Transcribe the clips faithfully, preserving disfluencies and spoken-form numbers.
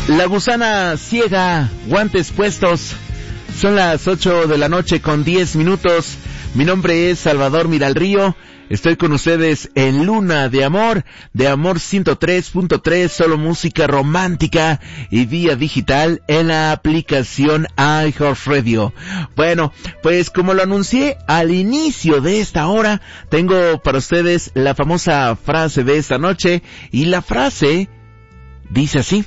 La gusana ciega, guantes puestos. Son las ocho de la noche con diez minutos. Mi nombre es Salvador Miralrío. Estoy con ustedes en Luna de Amor, de Amor ciento tres punto tres, solo música romántica y vía digital en la aplicación iHeartRadio. Bueno, pues como lo anuncié al inicio de esta hora, tengo para ustedes la famosa frase de esta noche, y la frase dice así: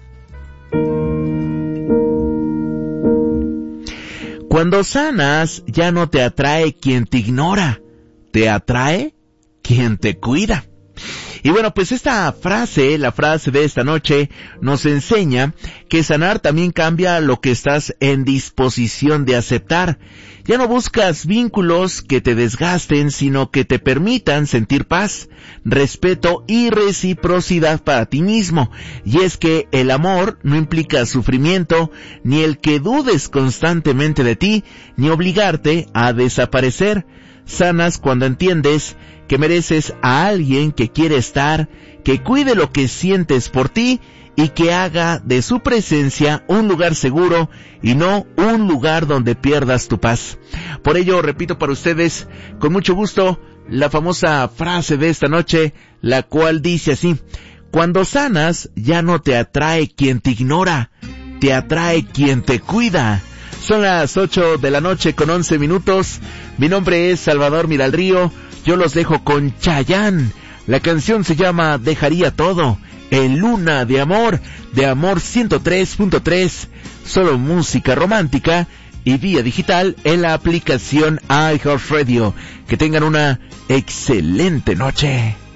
cuando sanas, ya no te atrae quien te ignora, te atrae quien te cuida. Y bueno, pues esta frase, la frase de esta noche, nos enseña que sanar también cambia lo que estás en disposición de aceptar. Ya no buscas vínculos que te desgasten, sino que te permitan sentir paz, respeto y reciprocidad para ti mismo. Y es que el amor no implica sufrimiento, ni el que dudes constantemente de ti, ni obligarte a desaparecer. Sanas cuando entiendes que mereces a alguien que quiere estar, que cuide lo que sientes por ti y que haga de su presencia un lugar seguro y no un lugar donde pierdas tu paz. Por ello, repito para ustedes con mucho gusto la famosa frase de esta noche, la cual dice así: cuando sanas, ya no te atrae quien te ignora, te atrae quien te cuida. Son las ocho de la noche con once minutos. Mi nombre es Salvador Miralrío. Yo los dejo con Chayanne. La canción se llama Dejaría Todo, en Luna de Amor, de Amor ciento tres punto tres, solo música romántica y vía digital en la aplicación iHeartRadio. Que tengan una excelente noche.